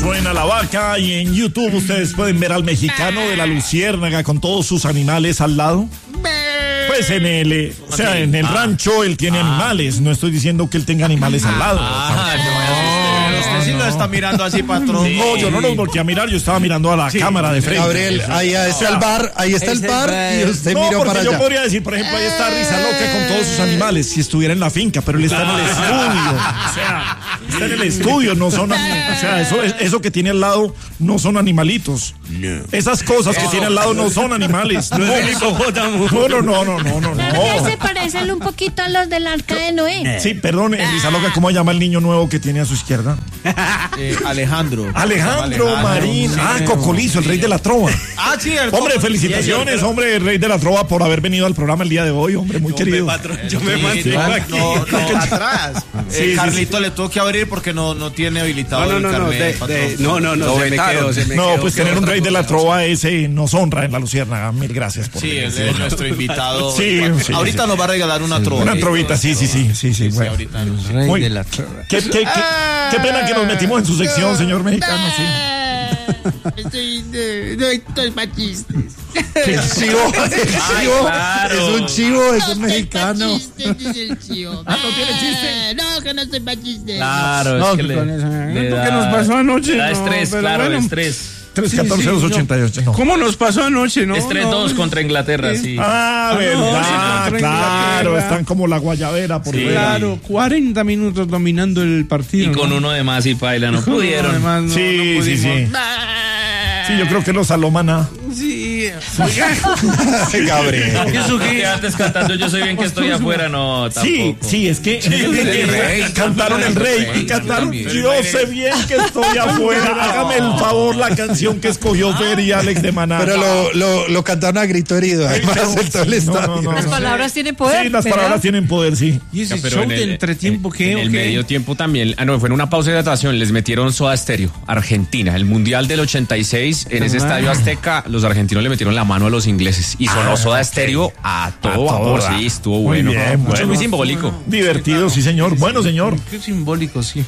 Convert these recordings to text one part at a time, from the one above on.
Suena la vaca y en YouTube ustedes pueden ver al mexicano de la Luciérnaga con todos sus animales al lado. Pues en el rancho él tiene animales, no estoy diciendo que él tenga animales al lado. Usted sí lo está mirando así, patrón. No, yo no los volteé a mirar, yo estaba mirando a la cámara de frente. Gabriel, ahí está el bar, y usted miró para allá. Yo podría decir, por ejemplo, ahí está Risa Loca con todos sus animales, si estuviera en la finca, pero él está en el estudio. O sea, está en el estudio, no son, o sea, eso que tiene al lado no son animalitos. No. Esas cosas que tiene al lado no son animales. No. Se parecen un poquito a los del Arca de Noé. Sí, perdón, Risa Loca, ¿cómo se llama el niño nuevo que tiene a su izquierda? Alejandro Marín. Cocolizo, el rey de la trova. Sí, hombre, felicitaciones, hombre, el rey de la trova, por haber venido al programa el día de hoy, hombre, muy querido. Yo me mantengo aquí. No, atrás. Carlito le tuvo que abrir porque no tiene habilitado el carnet. No, pues tener un rey de la trova ese nos honra en la Luciérnaga. Mil gracias por venir. Sí, es nuestro invitado. Sí, ahorita nos va a regalar una trova. Una trovita, sí. Bueno. Ahorita el rey de la trova. Qué pena que nos metimos en su sección, señor mexicano, sí. Estoy machistas. Es un chivo, es un mexicano. ¿No tiene chiste? No, que no soy machista. Claro, es que ¿qué nos pasó anoche? Da estrés, claro, bueno. Estrés. 3-14-2-88, no. ¿Cómo nos pasó anoche, no? Es 3-2 contra Inglaterra, sí. Verdad, claro, están como la guayabera por Claro, 40 minutos dominando el partido. Y con uno de más y paila, no pudieron. Sí. Sí, yo creo que los Salomana. Sí. Gabriel. Eso que antes cantando Yo soy bien que estoy afuera, no, tampoco. Sí, es que cantaron el rey y cantaron Yo sé bien que estoy afuera. Hágame el favor, la canción que escogió Fer y Alex de Maná. Pero lo cantaron a grito herido. Las palabras tienen poder. Sí, las palabras tienen poder, sí. Y ese show de entretiempo que en el medio tiempo también, fue en una pausa de hidratación, les metieron Soda Stereo, Argentina, el Mundial del 86, en ese estadio Azteca, los argentinos le metieron la mano a los ingleses y sonó Soda Stereo a todo vapor, sí, estuvo bueno. Muy simbólico. Divertido, sí, señor. Bueno, señor. Qué simbólico, sí.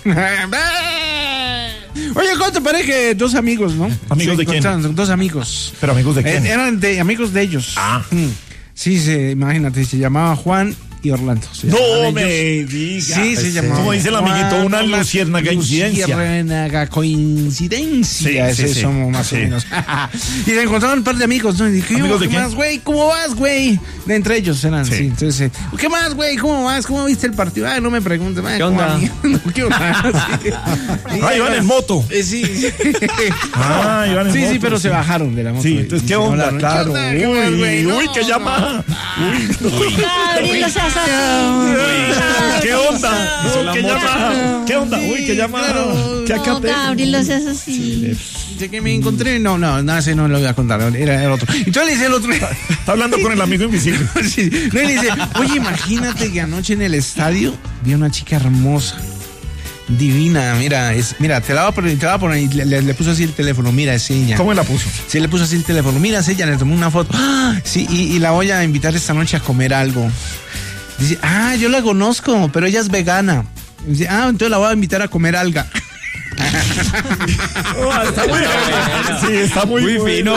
Oye, ¿cómo te parece que dos amigos, no? ¿Amigos de quién? Dos amigos. ¿Pero amigos de quién? Eran amigos de ellos. Sí, imagínate, se llamaba Juan y Orlando. No me digas. Sí, se llamaba. Como dice el amiguito, una luciérnaga coincidencia. Luciérnaga coincidencia. Sí, somos más o menos. Y se encontraron un par de amigos, ¿no? Y dije, ¿qué más, güey? ¿Cómo vas, güey? De entre ellos eran, sí. Entonces, ¿qué más, güey? ¿Cómo vas? ¿Cómo viste el partido? No me preguntes. ¿Qué onda? ¿Qué onda? Iban en moto. Sí. Iban en moto. Sí, pero se bajaron de la moto. Sí, entonces, ¿qué onda? Claro. Uy, qué llamada. ¿Qué onda? ¿Qué onda? Uy, qué llamada. ¿Qué acate? Gabriel, no seas así. Dice que me encontré. No, ese no lo voy a contar. Era el otro. Entonces le dice el otro. Está hablando con el amigo invisible. Sí. No, y le dice, oye, imagínate que anoche en el estadio vi a una chica hermosa. Divina, mira, te la voy a poner, le puso así el teléfono, mira, es ella. ¿Cómo la puso? Sí, le puso así el teléfono, mira, es ella, le tomó una foto. Sí, y la voy a invitar esta noche a comer algo. Dice, yo la conozco, pero ella es vegana. Dice, entonces la voy a invitar a comer alga. Está muy fino. Sí, está muy fino.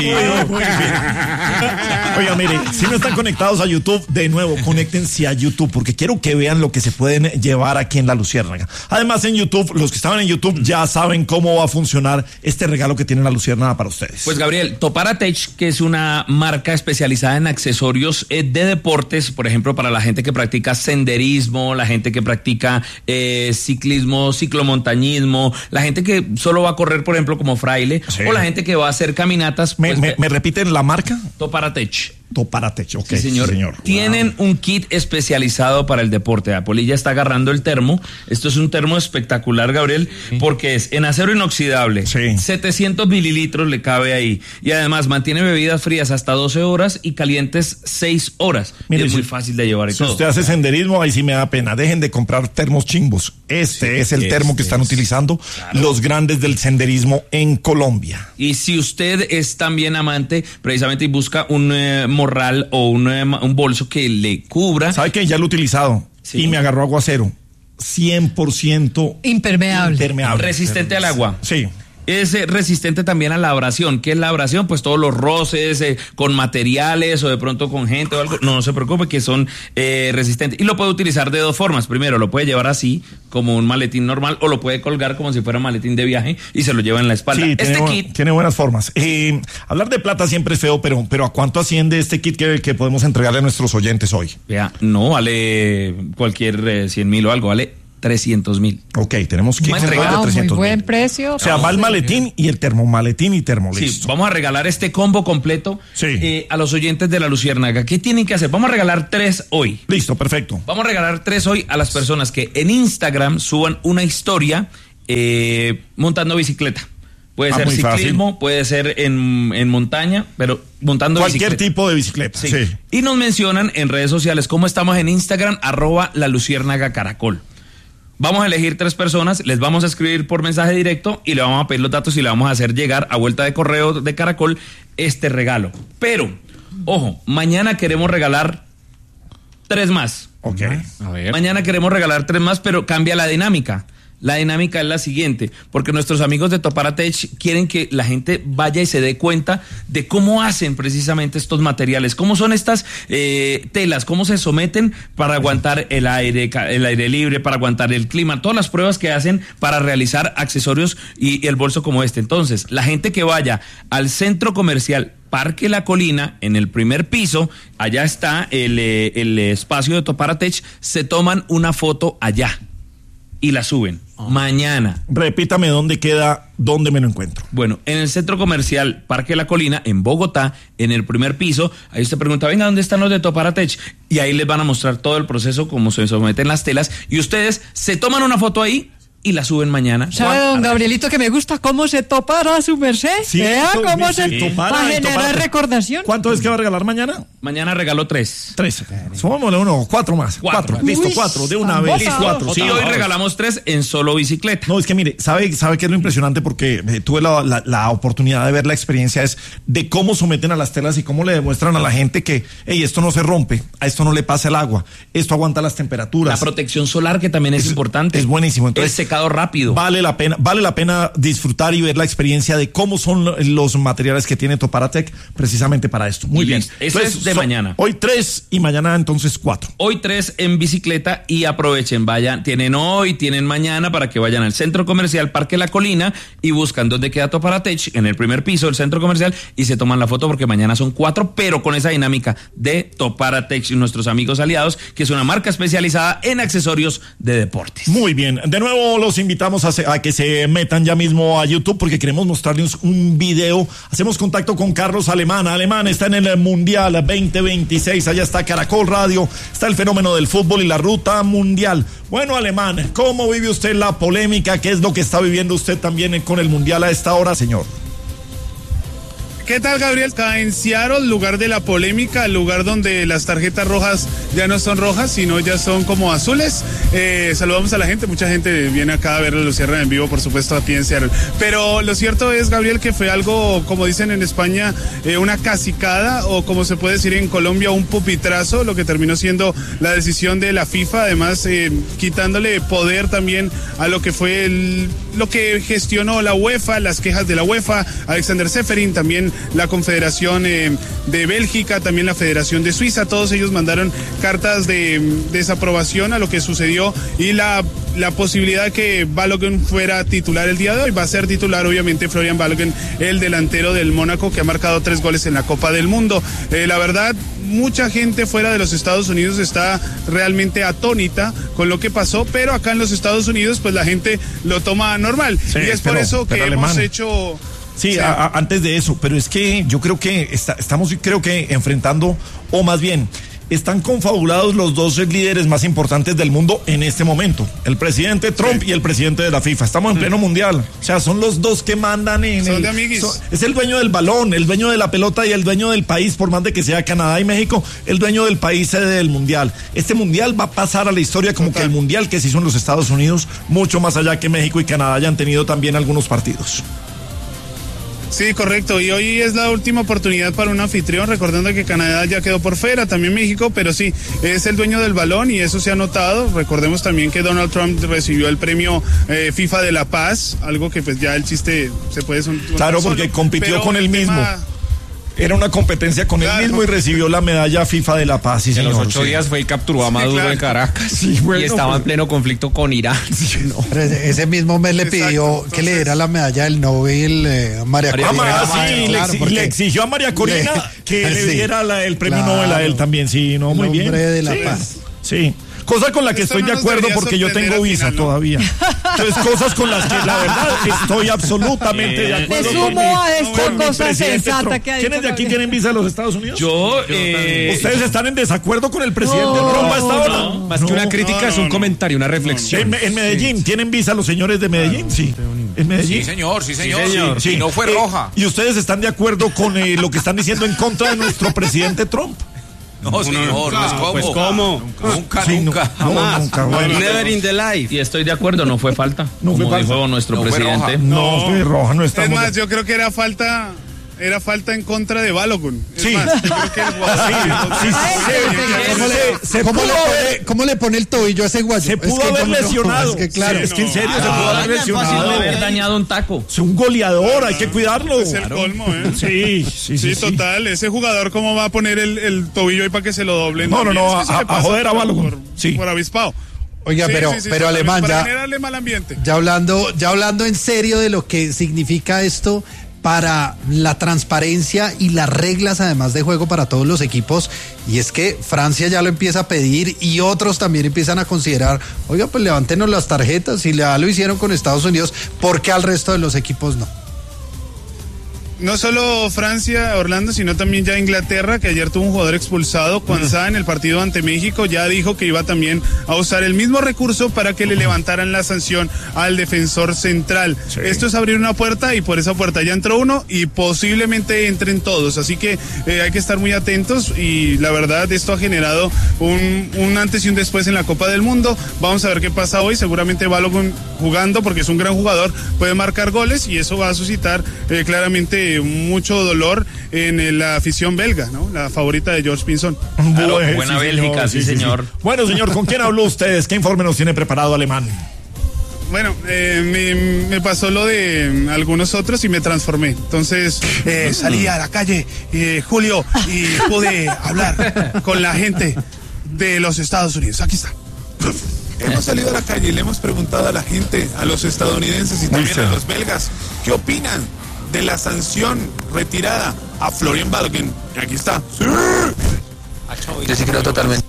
Oiga, mire, si no están conectados a YouTube, de nuevo, conéctense a YouTube, porque quiero que vean lo que se pueden llevar aquí en la Luciérnaga. Además, en YouTube, los que estaban en YouTube ya saben cómo va a funcionar este regalo que tiene la Luciérnaga para ustedes. Pues, Gabriel, Toparatech, que es una marca especializada en accesorios de deportes, por ejemplo, para la gente que practica senderismo, la gente que practica ciclismo, ciclomontañismo, la gente que solo va a correr, por ejemplo, como fraile, o la gente que va a hacer caminatas. Pues, ¿Me repiten la marca? Toparatech. Toparatech, ok. Sí, señor. Tienen un kit especializado para el deporte. La Polilla está agarrando el termo. Esto es un termo espectacular, Gabriel, porque es en acero inoxidable. 700 mililitros le cabe ahí. Y además mantiene bebidas frías hasta 12 horas y calientes 6 horas. Mire, es muy fácil de llevar y todo. Si usted hace senderismo, ahí sí me da pena. Dejen de comprar termos chimbos. Este es el termo que están utilizando los grandes del senderismo en Colombia. Y si usted es también amante, precisamente, y busca un morral o un bolso que le cubra. ¿Sabe qué? Ya lo he utilizado y me agarró aguacero. 100% impermeable. Resistente al agua. Sí. Es resistente también a la abrasión. ¿Qué es la abrasión? Pues todos los roces con materiales o de pronto con gente o algo. No se preocupe que son resistentes. Y lo puede utilizar de dos formas. Primero, lo puede llevar así, como un maletín normal, o lo puede colgar como si fuera un maletín de viaje y se lo lleva en la espalda. Sí, tiene buenas formas. Hablar de plata siempre es feo, pero ¿a cuánto asciende este kit que podemos entregarle a nuestros oyentes hoy? Vea, no vale cualquier 100,000 o algo, vale 300,000. Ok, tenemos kits de 300,000. Muy buen precio. O sea, va el maletín y el termomaletín y termolisto. Sí, vamos a regalar este combo completo a los oyentes de La Luciérnaga. ¿Qué tienen que hacer? Vamos a regalar 3 hoy. Listo, perfecto. Vamos a regalar 3 hoy a las personas que en Instagram suban una historia montando bicicleta. Puede ser ciclismo, fácil. Puede ser en montaña, pero montando cualquier bicicleta. Tipo de bicicleta. Sí. Y nos mencionan en redes sociales cómo estamos en Instagram, @laluciérnagacaracol. Vamos a elegir 3 personas, les vamos a escribir por mensaje directo y le vamos a pedir los datos y le vamos a hacer llegar a vuelta de correo de Caracol este regalo. Pero, ojo, mañana queremos regalar 3 más. Ok. A ver. Mañana queremos regalar 3 más, pero cambia la dinámica. La dinámica es la siguiente, porque nuestros amigos de Toparatech quieren que la gente vaya y se dé cuenta de cómo hacen precisamente estos materiales, cómo son estas telas, cómo se someten para aguantar el aire libre, para aguantar el clima, todas las pruebas que hacen para realizar accesorios y el bolso como este. Entonces, la gente que vaya al centro comercial Parque La Colina, en el primer piso, allá está el espacio de Toparatech, se toman una foto allá y la suben. Mañana. Repítame dónde queda, dónde me lo encuentro. Bueno, en el centro comercial Parque La Colina, en Bogotá, en el primer piso, ahí usted pregunta, venga, ¿dónde están los de Toparatech? Y ahí les van a mostrar todo el proceso, cómo se someten las telas, y ustedes se toman una foto ahí y la suben mañana. ¿Sabe, don Gabrielito, que me gusta cómo se topara su merced? Sí, ¿Vea cómo se topara? Para generar recordación. ¿Cuánto es que va a regalar mañana? Mañana regaló 3. 3. Sumámosle 4 más. 4. Listo, 4 de una vez. 4. Sí, hoy regalamos 3 en solo bicicleta. No, es que mire, ¿sabe qué es lo impresionante? Porque tuve la oportunidad de ver la experiencia de cómo someten a las telas y cómo le demuestran a la gente que, hey, esto no se rompe, a esto no le pasa el agua, esto aguanta las temperaturas. La protección solar, que también es importante. Es buenísimo. Entonces, el secado rápido. Vale la pena disfrutar y ver la experiencia de cómo son los materiales que tiene Toparatech precisamente para esto. Muy bien. Eso es de mañana. Hoy 3 y mañana entonces 4. Hoy 3 en bicicleta y aprovechen, vayan, tienen hoy, tienen mañana para que vayan al centro comercial Parque La Colina y buscan dónde queda Toparatech, en el primer piso del centro comercial, y se toman la foto porque mañana son 4, pero con esa dinámica de Toparatech y nuestros amigos aliados, que es una marca especializada en accesorios de deportes. Muy bien. De nuevo los invitamos a que se metan ya mismo a YouTube porque queremos mostrarles un video. Hacemos contacto con Carlos Alemán. Alemán está en el Mundial 2026. Allá está Caracol Radio. Está el fenómeno del fútbol y la ruta mundial. Bueno, Alemán, ¿cómo vive usted la polémica? ¿Qué es lo que está viviendo usted también con el Mundial a esta hora, señor? ¿Qué tal, Gabriel? Acá en Seattle, lugar de la polémica, el lugar donde las tarjetas rojas ya no son rojas, sino ya son como azules. Saludamos a la gente, mucha gente viene acá a ver la Luciérnaga en vivo, por supuesto, aquí en Seattle. Pero lo cierto es, Gabriel, que fue algo, como dicen en España, una cacicada, o como se puede decir en Colombia, un pupitrazo, lo que terminó siendo la decisión de la FIFA, además quitándole poder también a lo que fue lo que gestionó la UEFA, las quejas de la UEFA, Alexander Seferin, también la Confederación de Bélgica, también la Federación de Suiza, todos ellos mandaron cartas de desaprobación a lo que sucedió y la posibilidad que Balogun fuera titular el día de hoy. Va a ser titular, obviamente, Florian Balogun, el delantero del Mónaco, que ha marcado 3 goles en la Copa del Mundo. La verdad, mucha gente fuera de los Estados Unidos está realmente atónita con lo que pasó, pero acá en los Estados Unidos, pues la gente lo toma normal. Sí, y es por eso que hemos hecho... Sí, antes de eso, pero es que yo creo que estamos enfrentando, o más bien, están confabulados los 2 líderes más importantes del mundo en este momento, el presidente Trump y el presidente de la FIFA. Estamos en pleno mundial, o sea, son los 2 que mandan son de amiguis. Es el dueño del balón, el dueño de la pelota y el dueño del país, por más de que sea Canadá y México, el dueño del país del mundial. Este mundial va a pasar a la historia como que el mundial que se hizo en los Estados Unidos, mucho más allá que México y Canadá hayan tenido también algunos partidos. Sí, correcto. Y hoy es la última oportunidad para un anfitrión, recordando que Canadá ya quedó por fuera, también México, pero sí, es el dueño del balón y eso se ha notado. Recordemos también que Donald Trump recibió el premio FIFA de la Paz, algo que pues ya el chiste se puede... Claro, porque compitió con él mismo. Era una competencia con él mismo y recibió la medalla FIFA de la Paz. Sí, en los 8 días fue y capturó a Maduro en Caracas. Sí, bueno, y estaba en pleno conflicto con Irán. No. Ese mismo mes le pidió que le diera la medalla del Nobel a María Corina. Le exigió a María Corina que le diera el premio Nobel a él también. Sí, no, muy bien. Hombre de la Paz. Sí. Cosa con la que estoy de acuerdo porque yo tengo visa todavía. Entonces, cosas con las que la verdad estoy absolutamente de acuerdo. Me sumo a esta cosa sensata que ha dicho. ¿Quiénes de aquí tienen visa a los Estados Unidos? ¿Ustedes están en desacuerdo con el presidente Trump hasta ahora? Más que una crítica es un comentario, una reflexión. En Medellín, ¿tienen visa los señores de Medellín? Sí. ¿En Medellín? Sí, señor. Sí. Y no fue roja. ¿Y ustedes están de acuerdo con lo que están diciendo en contra de nuestro presidente Trump? No, señor, no es como. Pues ¿cómo? Nunca. Jamás. Nunca. Bueno. Never in the life. Y estoy de acuerdo, no fue falta. No fue como falta. dijo nuestro No fue presidente. roja. No, fue roja, no estamos. Es más, yo creo que era falta en contra de Balogun. Es Sí. más, yo creo que el ¿Cómo le pone el tobillo a ese guayo? Se pudo haber lesionado. Es que claro. Es que en serio se pudo haber Fácil lesionado. de haber dañado un taco. Es un goleador, hay que cuidarlo. Es el colmo, ¿eh? Sí, Total. Ese jugador, ¿cómo va a poner el tobillo ahí para que se lo doblen? No, Es que se le a pasa joder a Balogun. por avispado. Oiga, pero Alemán, para ya, generarle mal ambiente. ya hablando en serio de lo que significa esto para la transparencia y las reglas además de juego para todos los equipos, y es que Francia ya lo empieza a pedir y otros también empiezan a considerar, oiga, pues levántenos las tarjetas, si ya lo hicieron con Estados Unidos, ¿por qué al resto de los equipos no? No solo Francia, Orlando, sino también ya Inglaterra, que ayer tuvo un jugador expulsado, Kwanzaa, en el partido ante México, ya dijo que iba también a usar el mismo recurso para que le levantaran la sanción al defensor central. Sí. Esto es abrir una puerta y por esa puerta ya entró uno y posiblemente entren todos, así que hay que estar muy atentos y la verdad esto ha generado un antes y un después en la Copa del Mundo. Vamos a ver qué pasa hoy, seguramente Balogun jugando porque es un gran jugador, puede marcar goles y eso va a suscitar claramente mucho dolor en la afición belga, ¿no? La favorita de George Pinson. Claro, buena Bélgica, sí, señor. Bueno, señor, ¿con quién habló ustedes? ¿Qué informe nos tiene preparado Alemán? Bueno, me pasó lo de algunos otros y me transformé. Entonces salí a la calle, Julio, y pude hablar con la gente de los Estados Unidos. Aquí está. Hemos salido a la calle y le hemos preguntado a la gente, a los estadounidenses y también a los belgas, ¿qué opinan de la sanción retirada a Florian Balogun? Y aquí está. ¡Sí! Yo sí creo totalmente.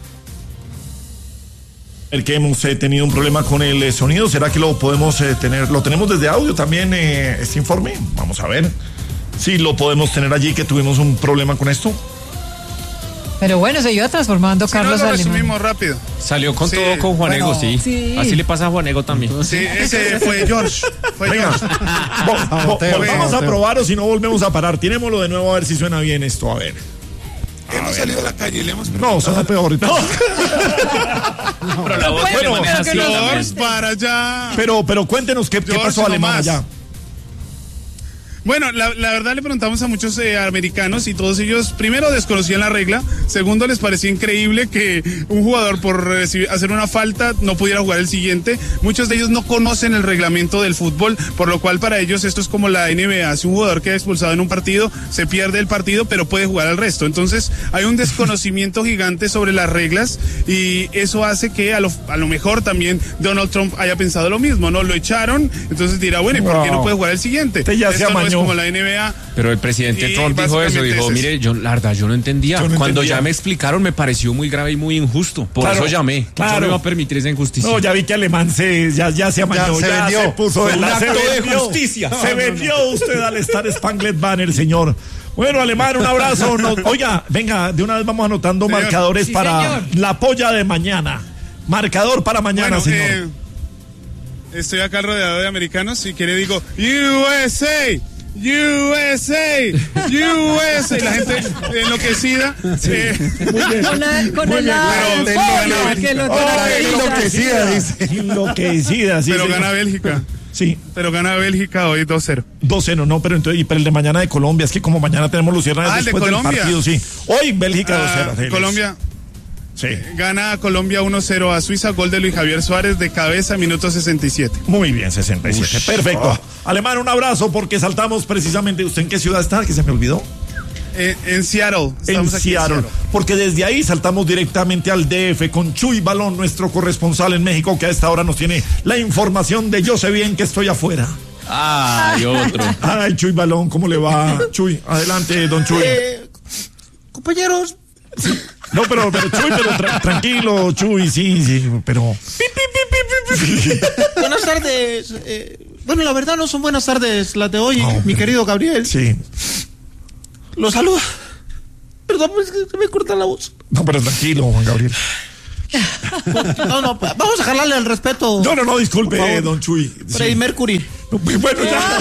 El que hemos tenido un problema con el sonido, ¿será que lo podemos tener? ¿Lo tenemos desde audio también, este informe? Vamos a ver si lo podemos tener allí, que tuvimos un problema con esto. Pero bueno, se iba transformando Carlos Alemán. Resumimos rápido. Salió con todo con Juanego, sí. Así le pasa a Juanego también. Sí, ese fue George. Vamos a probar o si no volvemos a parar. Tirémoslo de nuevo a ver si suena bien esto. A ver. Hemos salido a la calle y le hemos preguntado. No, suena peor ahorita. Pero la voz de manera así George, para allá. Pero cuéntenos qué pasó Alemán allá. Bueno, la verdad le preguntamos a muchos americanos y todos ellos, primero, desconocían la regla, segundo, les parecía increíble que un jugador por hacer una falta no pudiera jugar el siguiente. Muchos de ellos no conocen el reglamento del fútbol, por lo cual para ellos esto es como la NBA. Si un jugador queda expulsado en un partido, se pierde el partido, pero puede jugar al resto. Entonces hay un desconocimiento gigante sobre las reglas y eso hace que a lo mejor también Donald Trump haya pensado lo mismo, ¿no? Lo echaron, entonces dirá, bueno, ¿y por qué no puede jugar el siguiente? Es como la NBA. Pero el presidente Trump dijo eso, mire, yo la verdad yo no entendía. Cuando ya me explicaron me pareció muy grave y muy injusto. Por eso llamé. Claro. Yo no iba a permitir esa injusticia. No, ya vi que Alemán ya se amañó, ya se puso un acto de justicia. Se vendió usted al Star Spangled Banner, señor. Bueno, Alemán, un abrazo. Oiga, venga, de una vez vamos anotando marcadores para la polla de mañana. Marcador para mañana, señor. Estoy acá rodeado de americanos. Si quiere digo USA. USA, USA, la gente enloquecida. Con el enloquecida, dice. Enloquecida, sí. Pero gana Bélgica. Sí. Pero gana Bélgica hoy 2-0. 2-0, no, pero entonces, y para el de mañana de Colombia, es que como mañana tenemos Luciérnagas después del partido, sí. Hoy Bélgica 2-0. Colombia. Sí. Gana Colombia 1-0 a Suiza, gol de Luis Javier Suárez de cabeza, minuto 67. Muy bien, 67. Ush. Perfecto. Alemán, un abrazo porque saltamos precisamente. ¿Usted en qué ciudad está? Que se me olvidó. En Seattle. Estamos aquí en Seattle. Porque desde ahí saltamos directamente al DF con Chuy Balón, nuestro corresponsal en México, que a esta hora nos tiene la información de yo sé bien que estoy afuera. Ay, otro. Ay, Chuy Balón, ¿cómo le va? Chuy, adelante, don Chuy. Compañeros. No, pero Chuy, tranquilo, Chuy, sí, pero... Buenas tardes. Bueno, la verdad no son buenas tardes las de hoy, mi querido Gabriel. Sí. Lo saluda. Perdón, es que se me corta la voz. No, pero tranquilo, Juan Gabriel. No, vamos a jalarle el respeto. No, disculpe, don Chuy. Freddie Mercury. Bueno, ya.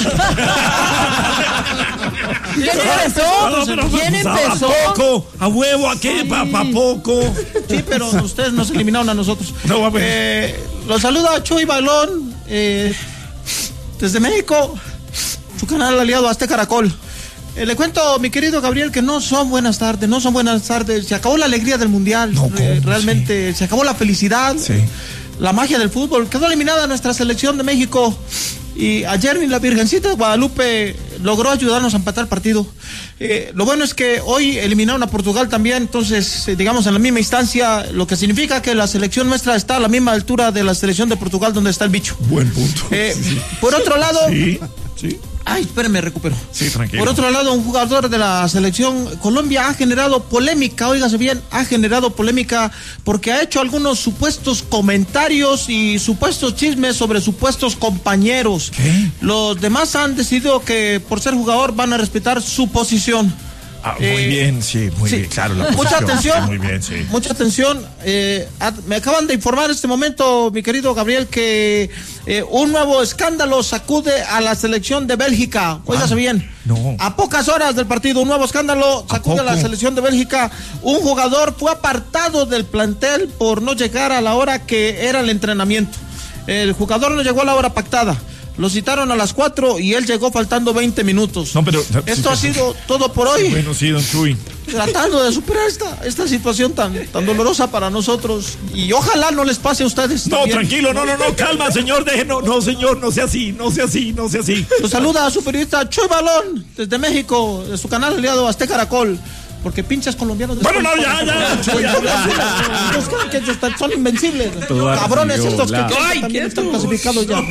¿Quién empezó? ¿A poco? ¿A huevo? ¿A qué? ¿A poco? Sí, pero ustedes nos eliminaron a nosotros. No, a ver. Lo saluda Chuy Balón desde México, su canal aliado Azteca Caracol. Le cuento, mi querido Gabriel, que no son buenas tardes. Se acabó la alegría del Mundial. Realmente se acabó la felicidad. Sí. La magia del fútbol. Quedó eliminada nuestra selección de México. Y ayer ni la Virgencita de Guadalupe logró ayudarnos a empatar el partido. Lo bueno es que hoy eliminaron a Portugal también. Entonces, digamos, en la misma instancia, lo que significa que la selección nuestra está a la misma altura de la selección de Portugal, donde está el bicho. Buen punto. Por otro lado... Sí. Ay, espérenme, recupero. Sí, tranquilo. Por otro lado, un jugador de la selección Colombia ha generado polémica, óigase bien, porque ha hecho algunos supuestos comentarios y supuestos chismes sobre supuestos compañeros. ¿Qué? Los demás han decidido que por ser jugador van a respetar su posición. Muy bien, sí, muy bien, claro. Mucha atención. Muy bien, sí. Mucha atención. Me acaban de informar en este momento, mi querido Gabriel, que un nuevo escándalo sacude a la selección de Bélgica. Óigase bien. No. A pocas horas del partido, un nuevo escándalo sacude a la selección de Bélgica. Un jugador fue apartado del plantel por no llegar a la hora que era el entrenamiento. El jugador no llegó a la hora pactada. Lo citaron a las 4 y él llegó faltando 20 minutos. No, pero... Esto ha sido todo por hoy. Bueno, sí, don Chuy. Tratando de superar esta situación tan dolorosa para nosotros. Y ojalá no les pase a ustedes. No, también. Tranquilo, no, calma, señor. No, señor, no sea así. Lo saluda a su periodista Chuy Balón, desde México, de su canal aliado Azteca Caracol. Porque pinches colombianos... Bueno, no, ya. Que ellos son invencibles. Cabrones estos que también están clasificados ya.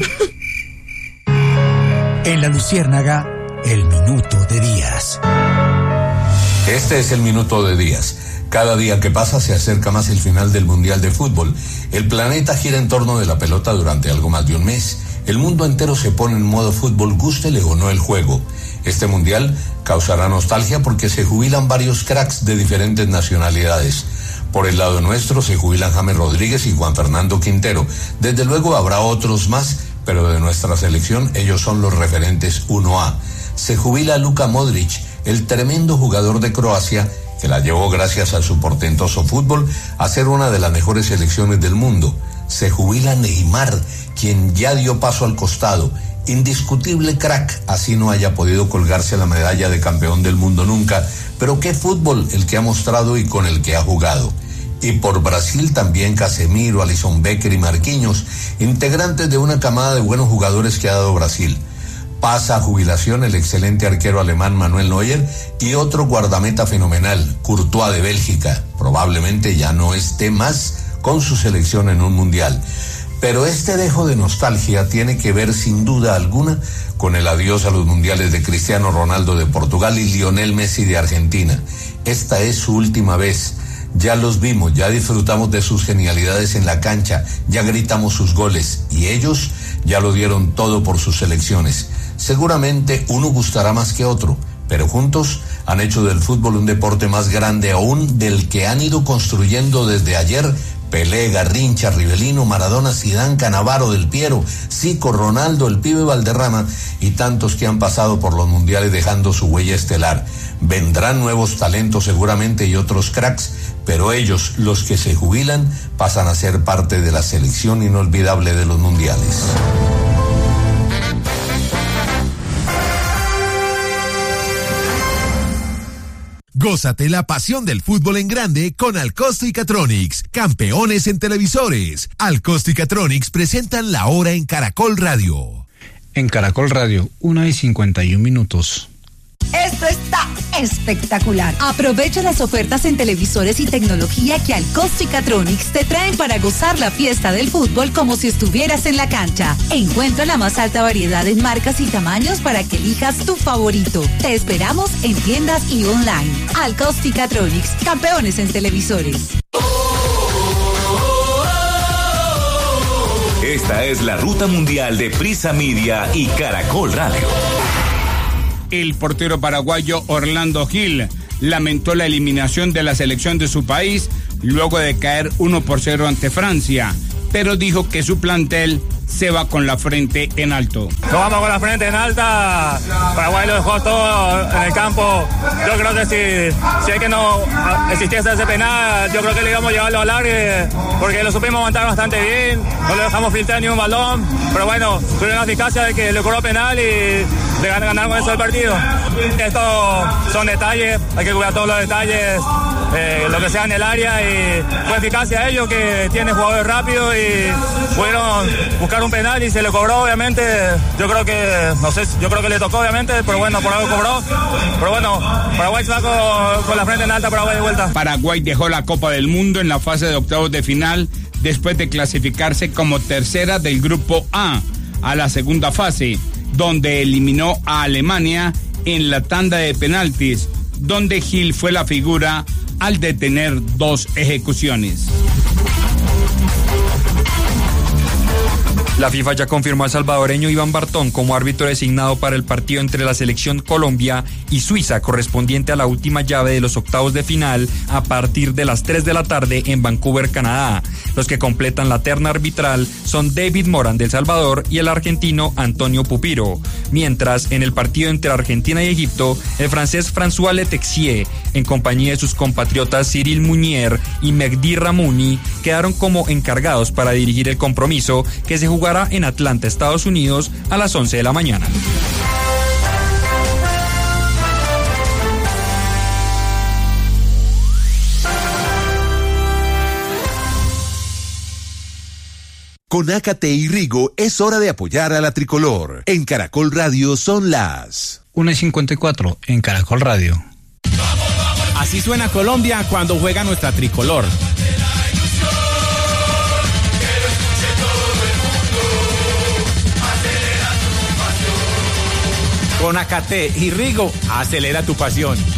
En la Luciérnaga, el minuto de Díaz. Este es el minuto de Díaz. Cada día que pasa se acerca más el final del Mundial de Fútbol. El planeta gira en torno de la pelota durante algo más de un mes. El mundo entero se pone en modo fútbol, gústele o no el juego. Este Mundial causará nostalgia porque se jubilan varios cracks de diferentes nacionalidades. Por el lado nuestro se jubilan James Rodríguez y Juan Fernando Quintero. Desde luego habrá otros más, pero de nuestra selección ellos son los referentes 1A. Se jubila Luka Modric, el tremendo jugador de Croacia, que la llevó gracias a su portentoso fútbol a ser una de las mejores selecciones del mundo. Se jubila Neymar, quien ya dio paso al costado. Indiscutible crack, así no haya podido colgarse la medalla de campeón del mundo nunca, pero qué fútbol el que ha mostrado y con el que ha jugado. Y por Brasil también Casemiro, Alisson Becker y Marquinhos, integrantes de una camada de buenos jugadores que ha dado Brasil. Pasa a jubilación el excelente arquero alemán Manuel Neuer y otro guardameta fenomenal, Courtois de Bélgica. Probablemente ya no esté más con su selección en un mundial. Pero este dejo de nostalgia tiene que ver sin duda alguna con el adiós a los mundiales de Cristiano Ronaldo de Portugal y Lionel Messi de Argentina. Esta es su última vez. Ya los vimos, ya disfrutamos de sus genialidades en la cancha, ya gritamos sus goles y ellos ya lo dieron todo por sus selecciones. Seguramente uno gustará más que otro, pero juntos han hecho del fútbol un deporte más grande aún del que han ido construyendo desde ayer Pelé, Garrincha, Rivelino, Maradona, Zidane, Cannavaro, Del Piero, Zico, Ronaldo, el Pibe Valderrama y tantos que han pasado por los mundiales dejando su huella estelar. Vendrán nuevos talentos seguramente y otros cracks, pero ellos, los que se jubilan, pasan a ser parte de la selección inolvidable de los mundiales. Gózate la pasión del fútbol en grande con Alcosto y Catronics, campeones en televisores. Alcosto y Catronics presentan La Hora en Caracol Radio. En Caracol Radio, 1:51. Esto está espectacular. Aprovecha las ofertas en televisores y tecnología que Alcosto y Catronics te traen para gozar la fiesta del fútbol como si estuvieras en la cancha. Encuentra la más alta variedad en marcas y tamaños para que elijas tu favorito. Te esperamos en tiendas y online. Alcosto y Catronics, campeones en televisores. Esta es la ruta mundial de Prisa Media y Caracol Radio. El portero paraguayo Orlando Gil lamentó la eliminación de la selección de su país luego de caer 1-0 ante Francia, pero dijo que su plantel se va con la frente en alto. Nos vamos con la frente en alta. Paraguay lo dejó todo en el campo. Yo creo que si es que no existiese ese penal, yo creo que le íbamos a llevarlo al área porque lo supimos aguantar bastante bien. No le dejamos filtrar ni un balón. Pero bueno, tuvieron la eficacia de que le cobró penal y le ganaron con eso el partido. Estos son detalles, hay que cuidar todos los detalles, lo que sea en el área, y fue eficacia a ellos que tienen jugadores rápidos y pudieron buscar un penal y se le cobró, obviamente. Yo creo que le tocó, obviamente, pero bueno, por algo cobró. Pero bueno, Paraguay se va con la frente en alta, Paraguay de vuelta. Paraguay dejó la Copa del Mundo en la fase de octavos de final después de clasificarse como tercera del grupo A la segunda fase, donde eliminó a Alemania en la tanda de penaltis, donde Gil fue la figura al detener 2 ejecuciones. La FIFA ya confirmó al salvadoreño Iván Bartón como árbitro designado para el partido entre la selección Colombia y Suiza, correspondiente a la última llave de los octavos de final a partir de las 3 de la tarde en Vancouver, Canadá. Los que completan la terna arbitral son David Moran del Salvador y el argentino Antonio Pupiro. Mientras, en el partido entre Argentina y Egipto, el francés François Letexier, en compañía de sus compatriotas Cyril Mounier y Mehdi Ramouni, quedaron como encargados para dirigir el compromiso que se jugará en Atlanta, Estados Unidos, a las 11 de la mañana. Con Ácate y Rigo es hora de apoyar a la tricolor. En Caracol Radio son las 1:54 en Caracol Radio. Así suena Colombia cuando juega nuestra tricolor. Con Ácate y Rigo, acelera tu pasión.